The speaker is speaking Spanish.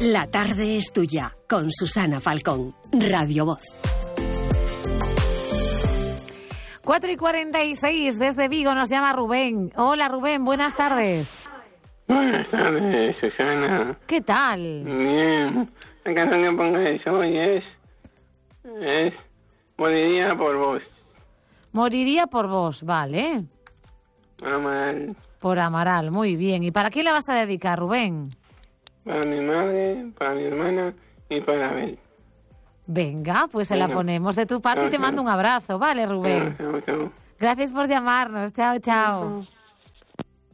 La tarde es tuya, con Susana Falcón, Radio Voz. 4:46, desde Vigo nos llama Rubén. Hola Rubén, buenas tardes. Buenas tardes, Susana. ¿Qué tal? Bien. La canción que pongáis hoy es Moriría por vos. Moriría por vos, vale. Amaral. Por Amaral, muy bien. ¿Y para quién la vas a dedicar, Rubén? Para mi madre, para mi hermana y para Abel. Venga, pues se la ponemos de tu parte y te mando un abrazo, ¿vale, Rubén? Chao. Gracias por llamarnos. Chao, chao.